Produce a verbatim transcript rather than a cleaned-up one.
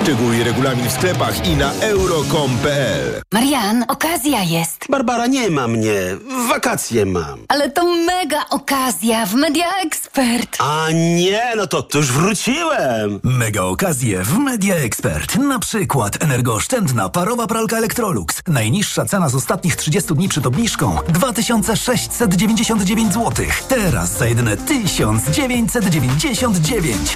Szczegóły i regulamin w sklepach i na euro kropka com kropka p l. Marian, okazja jest. Barbara, nie ma mnie. Wakacje mam. Ale to mega okazja w Media Expert. A nie, no to, to już wróciłem. Mega okazje w Media Expert. Na przykład energooszczędna parowa pralka Electrolux. Najniższa cena z ostatnich trzydziestu dni przed obniżką dwa tysiące sześćset dziewięćdziesiąt dziewięć złotych. Teraz za jedyne tysiąc dziewięćset dziewięćdziesiąt dziewięć.